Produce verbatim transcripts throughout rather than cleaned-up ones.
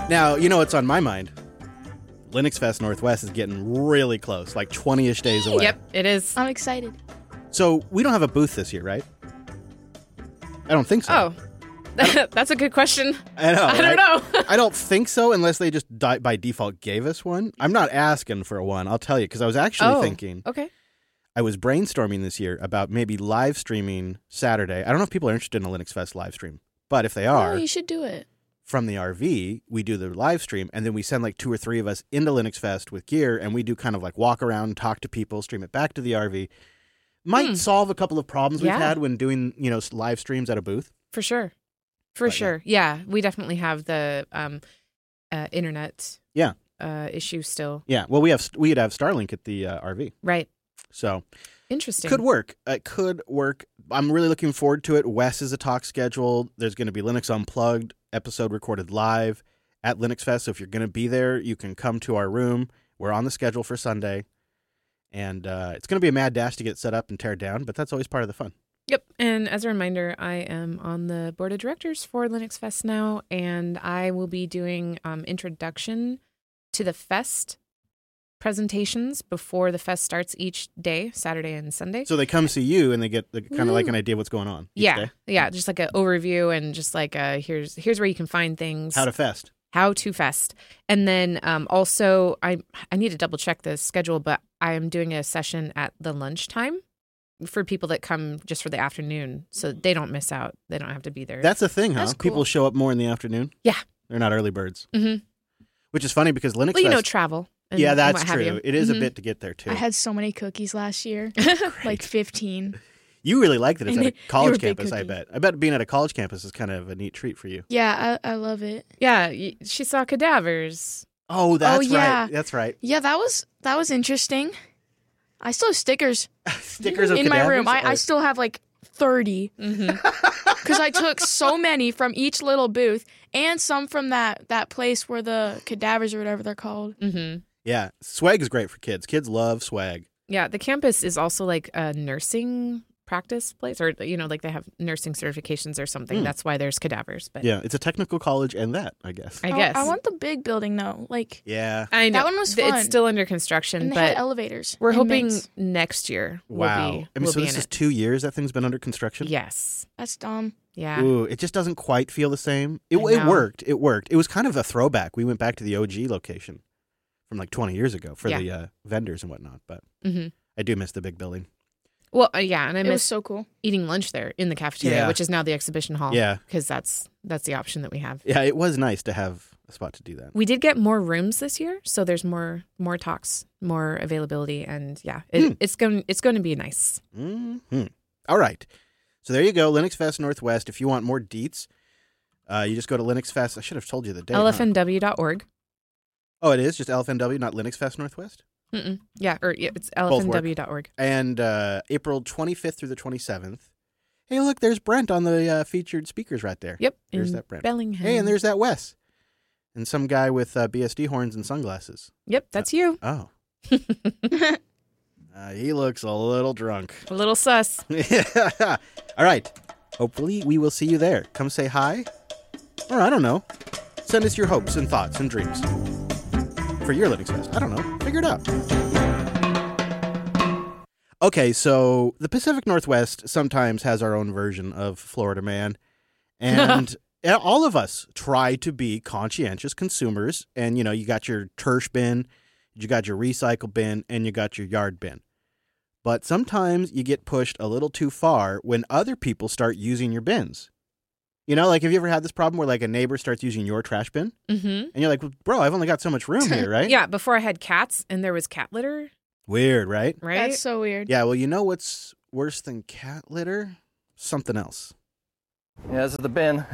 Now, you know what's on my mind? Linux Fest Northwest is getting really close, like twenty-ish days away. Yep, it is. I'm excited. So we don't have a booth this year, right? I don't think so. Oh, that's a good question. I know. I don't know. I don't think so, unless they just di- by default gave us one. I'm not asking for one, I'll tell you, because I was actually Oh, thinking. Okay. I was brainstorming this year about maybe live streaming Saturday. I don't know if people are interested in a Linux Fest live stream, but if they are, Oh, you should do it. from the R V, we do the live stream, and then we send like two or three of us into Linux Fest with gear, and we do kind of like walk around, talk to people, stream it back to the R V. Might Hmm. solve a couple of problems we've Yeah. had when doing, you know, live streams at a booth. For sure. For But, yeah. sure. Yeah. we definitely have the um, uh, internet Yeah. uh, issue still. Yeah, well, we have we'd have Starlink at the uh, R V, Right. so Interesting. could work. It could work. I'm really looking forward to it. Wes is a talk scheduled. There's going to be Linux Unplugged episode recorded live at Linux Fest. So if you're going to be there, you can come to our room. We're on the schedule for Sunday, and uh, it's going to be a mad dash to get set up and tear down. But that's always part of the fun. Yep. And as a reminder, I am on the board of directors for Linux Fest now, and I will be doing um, introduction to the fest presentations before the fest starts each day, Saturday and Sunday. So they come see you, and they get the, kind of like an idea of what's going on. Each yeah, day. yeah, just like an overview and just like a, here's here's where you can find things. How to fest. How to fest. And then um, also, I I need to double check the schedule, but I am doing a session at the lunchtime for people that come just for the afternoon, so they don't miss out. They don't have to be there. That's a thing, huh? That's cool. People show up more in the afternoon. Yeah. They're not early birds, hmm which is funny because Linux Well, you know, Fest. travel. And, yeah, and that's what have true. you. It is Mhm. a bit to get there too. I had so many cookies last year, like fifteen. You really liked it. It's And at a they- they college were big campus, I cookies. bet. I bet being at a college campus is kind of a neat treat for you. Yeah, I, I love it. Yeah, y- she saw cadavers. Oh, that's yeah. right. That's right. Yeah, that was that was interesting. I still have stickers Stickers of in my room. cadavers, I, I or- still have like thirty hmm because I took so many from each little booth and some from that that place where the cadavers or whatever they're called. hmm Yeah, swag is great for kids. Kids love swag. Yeah, the campus is also like a nursing practice place, or you know, like they have nursing certifications or something. Mm. That's why there's cadavers. But Yeah, it's a technical college and that, I guess. I guess I, want the big building though. Like, Yeah. I know That one was Th- fun. It's still under construction, and they had but elevators. we're and hoping vents. next year. Wow. We'll be, I mean, we'll so be this in is it. two years that thing's been under construction? Yes. That's dumb. Yeah. Ooh, it just doesn't quite feel the same. It, I it know. worked. It worked. It was kind of a throwback. We went back to the O G location from like twenty years ago for Yeah. the uh, vendors and whatnot, but hmm I do miss the big building. Well, uh, yeah, and I It was miss so cool. eating lunch there in the cafeteria, Yeah. which is now the exhibition hall. Yeah. because that's that's the option that we have. Yeah, it was nice to have a spot to do that. We did get more rooms this year, so there's more more talks, more availability, and yeah, it, Hmm. it's going it's going to be nice. Mm-hmm. All right. So there you go, Linux Fest Northwest. If you want more deets, uh, you just go to Linux Fest. I should have told you the date. L F huh? N W dot org. Oh, it is just L F N W, not Linux Fest Northwest? Mm-mm. Yeah, or yeah, it's Both L F N W dot org. And uh, April twenty-fifth through the twenty-seventh. Hey, look, there's Brent on the uh, featured speakers right there. Yep, There's in that Brent. Bellingham. Hey, and there's that Wes. And some guy with uh, B S D horns and sunglasses. Yep, that's you. Oh. Uh, he looks a little drunk. A little sus. All right. Hopefully, we will see you there. Come say hi. Or I don't know. Send us your hopes and thoughts and dreams for your Linux Fest. I don't know. Figure it out. Okay, so the Pacific Northwest sometimes has our own version of Florida Man. And all of us try to be conscientious consumers. And, you know, you got your Tersh bin, you got your recycle bin, and you got your yard bin. But sometimes you get pushed a little too far when other people start using your bins. You know, like, have you ever had this problem where, like, a neighbor starts using your trash bin? Mm-hmm. And you're like, well, bro, I've only got so much room here, right? Yeah, before I had cats and there was cat litter, Weird, right? right? That's so weird. Yeah, well, you know what's worse than cat litter? Something else. Yeah, this is the bin.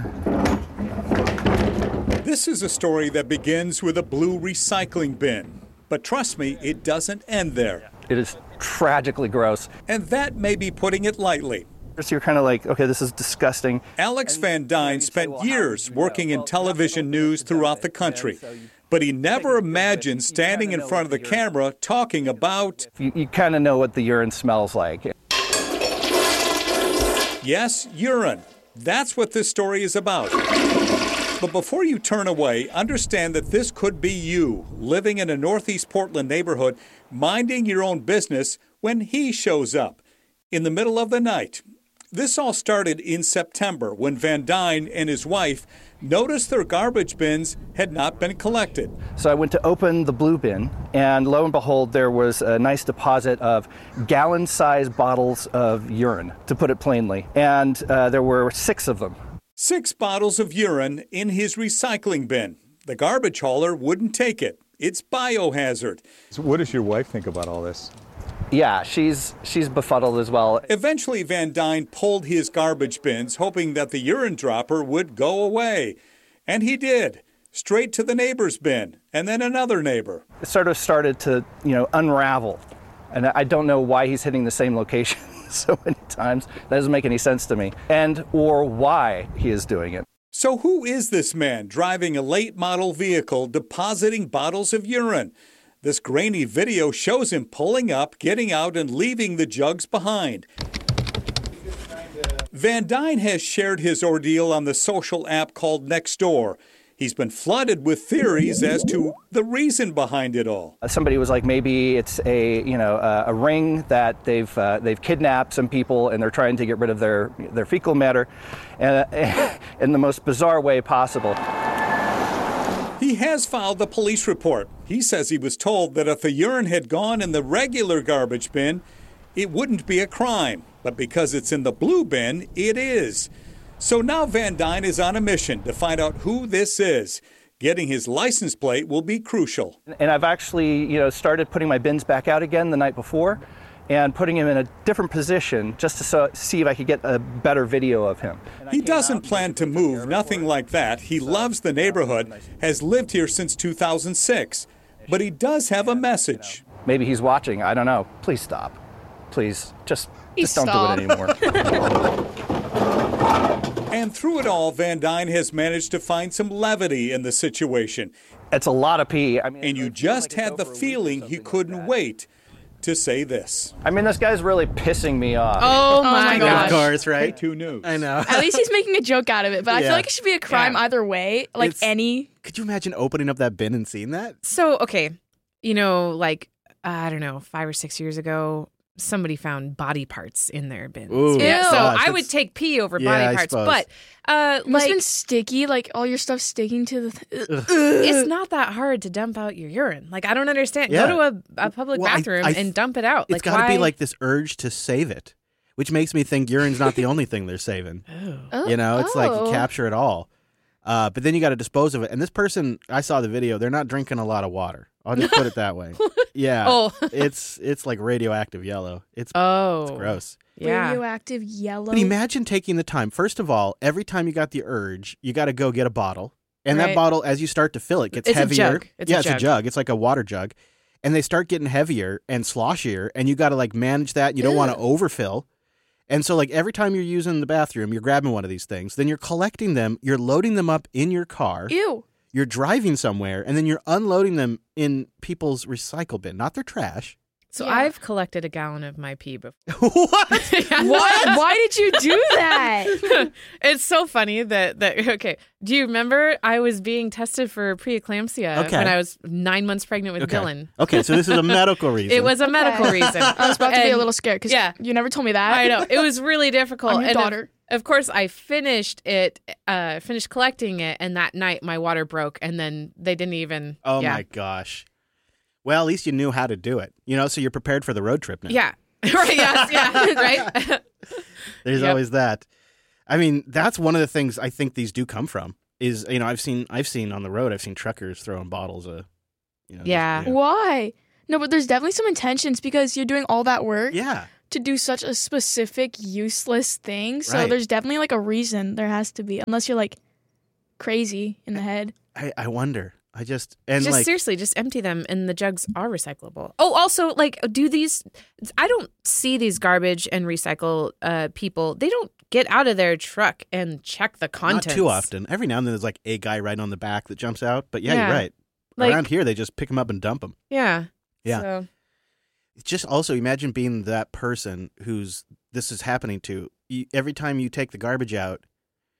This is a story that begins with a blue recycling bin. But trust me, it doesn't end there. It is tragically gross. And that may be putting it lightly. So you're kind of like, okay, this is disgusting. Alex Van Dyne spent years working in television news throughout the country. But he never imagined standing in front of the camera talking about, You, you kind of know what the urine smells like. yes, urine. That's what this story is about. But before you turn away, understand that this could be you, living in a Northeast Portland neighborhood, minding your own business when he shows up in the middle of the night. This all started in September when Van Dyne and his wife noticed their garbage bins had not been collected. So I went to open the blue bin, and lo and behold, there was a nice deposit of gallon-sized bottles of urine, to put it plainly. And uh, there were six of them. Six bottles of urine in his recycling bin. The garbage hauler wouldn't take it. It's biohazard. So what does your wife think about all this? Yeah, she's she's befuddled as well. Eventually, Van Dyne pulled his garbage bins, hoping that the urine dropper would go away. And he did. Straight to the neighbor's bin, and then another neighbor. It sort of started to, you know, unravel. And I don't know why he's hitting the same location so many times. That doesn't make any sense to me. And or why he is doing it. So who is this man driving a late model vehicle depositing bottles of urine? This grainy video shows him pulling up, getting out, and leaving the jugs behind. Van Dyne has shared his ordeal on the social app called Nextdoor. He's been flooded with theories as to the reason behind it all. Somebody was like, maybe it's a, you know, a, a ring that they've uh, they've kidnapped some people and they're trying to get rid of their their fecal matter, uh, in the most bizarre way possible. He has filed a police report. He says he was told that if the urine had gone in the regular garbage bin, it wouldn't be a crime. But because it's in the blue bin, it is. So now Van Dyne is on a mission to find out who this is. Getting his license plate will be crucial. And I've actually, you know, started putting my bins back out again the night before and putting him in a different position just to so, see if I could get a better video of him. He doesn't plan to move, nothing like that. He loves the neighborhood, has lived here since two thousand six. But he does have a message. Maybe he's watching, I don't know. Please stop. Please, just, just don't Stop. do it anymore. And through it all, Van Dyne has managed to find some levity in the situation. It's a lot of pee. I mean, And you just had the feeling he couldn't wait to say this. I mean, this guy's really pissing me off. Oh my my gosh. Of course, right? Two news. I know. At least he's making a joke out of it, but I Yeah. feel like it should be a crime Yeah. either way. Like It's- any. Could you imagine opening up that bin and seeing that? So, okay, you know, like, I don't know, five or six years ago, somebody found body parts in their bins. Ooh, Ew. So gosh, I would that's- take pee over Yeah, body I parts. suppose. But, uh, It must like, have been sticky, like all your stuff sticking to the. Th- it's not that hard to dump out your urine. Like, I don't understand. Yeah. Go to a, a public Well, I- bathroom I- and dump it out. It's Like, got to why? be like this urge to save it, which makes me think urine's not the only thing they're saving. Oh, You know, it's like oh. you capture it all. Uh, but then you got to dispose of it. And this person, I saw the video, they're not drinking a lot of water. I'll just put it that way. Yeah. Oh. it's it's like radioactive yellow. It's, Oh. it's gross. Yeah. Radioactive yellow. But imagine taking the time. First of all, every time you got the urge, you got to go get a bottle. And that Right. bottle, as you start to fill it, gets It's a heavier. jug. It's a yeah, it's a jug. jug. It's like a water jug. And they start getting heavier and sloshier, and you got to like manage that. You don't want to overfill. And so, like, every time you're using the bathroom, you're grabbing one of these things. Then you're collecting them. You're loading them up in your car. Ew. You're driving somewhere, and then you're unloading them in people's recycle bin, not their trash. So Yeah. I've collected a gallon of my pee before. What? What? Why did you do that? It's so funny that that okay. Do you remember I was being tested for preeclampsia Okay. when I was nine months pregnant with Okay. Dylan? Okay, so this is a medical reason. It was a medical reason. I was about to be a And- little scared because yeah. you never told me that. I know it was really difficult. I'm your and of- daughter. Of, course, I finished it. Uh, finished collecting it, and that night my water broke, and then they didn't even. Oh yeah. my gosh. Well, at least you knew how to do it. You know, so you're prepared for the road trip now. Yeah. right. Yes. Yeah. Right. There's Yep. always that. I mean, that's one of the things I think these do come from. Is you know, I've seen I've seen on the road, I've seen truckers throwing bottles of. You know, Yeah. just- Why? No, but there's definitely some intentions because you're doing all that work Yeah. to do such a specific, useless thing. So Right. there's definitely like a reason there has to be, unless you're like crazy in the head. I, I wonder. I just and just like seriously, just empty them, and the jugs are recyclable. Oh, also, like, do these? I don't see these garbage and recycle uh, people. They don't get out of their truck and check the contents. not too often. Every now and then there's like a guy right on the back that jumps out. But yeah, Yeah. you're right. Like- Around here, they just pick them up and dump them. Yeah. Yeah. So, It's just also imagine being that person who's this is happening to. You, every time you take the garbage out,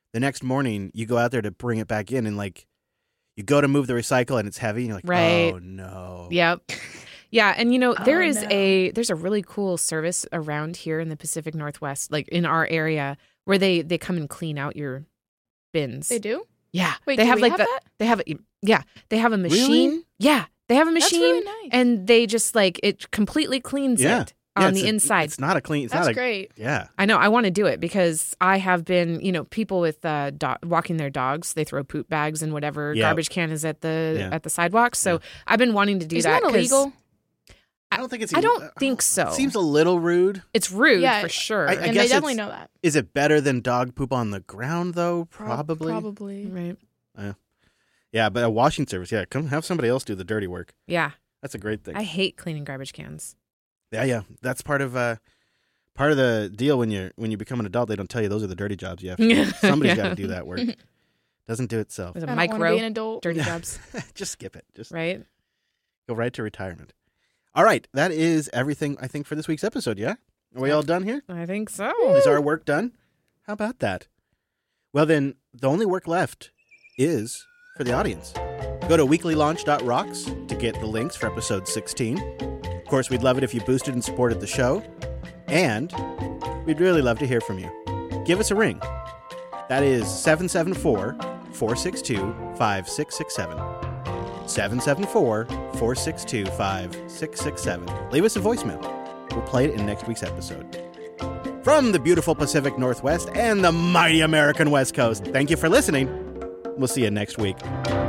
The next morning, you go out there to bring it back in, and like you go to move the recycle, and it's heavy, and you're like, Right. oh no. Yep. Yeah, and you know, there Oh, is no. a there's a really cool service around here in the Pacific Northwest, like in our area, where they they come and clean out your bins. They do? Yeah. Wait, they do have we like have the that? they have yeah, they have a machine. Really? Yeah. They have a That's machine really nice. and they just like it completely cleans Yeah. it Yeah, on it's the a- inside. It's not a clean. It's That's not a, great. Yeah. I know. I want to do it because I have been, you know, people with uh, do- walking their dogs. They throw poop bags and whatever Yeah. garbage can is at the Yeah. at the sidewalk. So Yeah. I've been wanting to do Isn't that. that 'cause illegal? I don't think it's. I even- don't think so. It seems a little rude. It's rude Yeah, for sure. I- I and guess they definitely it's- know that. Is it better than dog poop on the ground though? Prob- Probably. Probably. right. Yeah, but a washing service. Yeah, come have somebody else do the dirty work. Yeah. That's a great thing. I hate cleaning garbage cans. Yeah, yeah. That's part of uh, part of the deal when you when you become an adult. They don't tell you those are the dirty jobs you have to do. Somebody's Yeah. got to do that work. Doesn't do itself. There's a I don't want to micro be an adult. dirty jobs, Just skip it. Just right? go right to retirement. All right, that is everything I think for this week's episode. Yeah, are we all done here? I think so. Is our work done? How about that? Well, then the only work left is for the audience. Go to weekly launch dot rocks to get the links for episode sixteen. Of course, we'd love it if you boosted and supported the show. And we'd really love to hear from you. Give us a ring. That is seven seven four, four six two, five six six seven. seven seven four, four six two, five six six seven. Leave us a voicemail. We'll play it in next week's episode. From the beautiful Pacific Northwest and the mighty American West Coast, thank you for listening. We'll see you next week.